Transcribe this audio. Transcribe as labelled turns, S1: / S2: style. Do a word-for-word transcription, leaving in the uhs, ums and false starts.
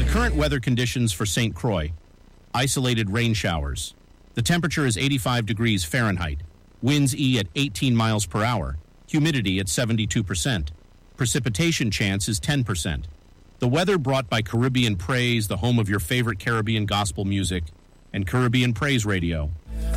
S1: Current weather conditions for Saint Croix. Isolated rain showers. The temperature is eighty-five degrees Fahrenheit. Winds E at eighteen miles per hour. Humidity at seventy-two percent. Precipitation chance is ten percent. The weather brought by Caribbean Praise, the home of your favorite Caribbean gospel music, and Caribbean Praise Radio.